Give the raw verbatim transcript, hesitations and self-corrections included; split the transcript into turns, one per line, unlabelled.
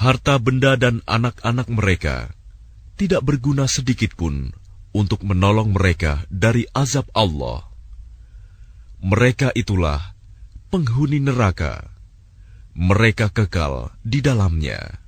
harta benda dan anak-anak mereka tidak berguna sedikitpun untuk menolong mereka dari azab Allah. Mereka itulah penghuni neraka. Mereka kekal di dalamnya.